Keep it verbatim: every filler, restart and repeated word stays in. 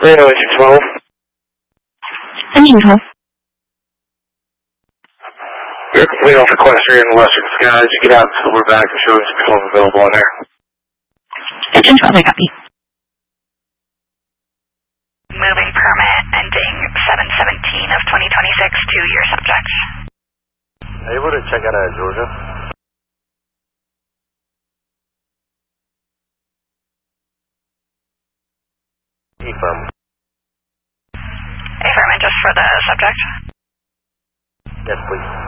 Radio Engine twelve. Engine twelve. We're complete off equestrian and western skies. You get out until we're back and show us if you're available on there. Engine twelve, I copy. Moving permit ending seven seventeen of twenty twenty-six to your subject. Able to check out of Georgia? Affirm. Affirm, and just for the subject? Yes, please.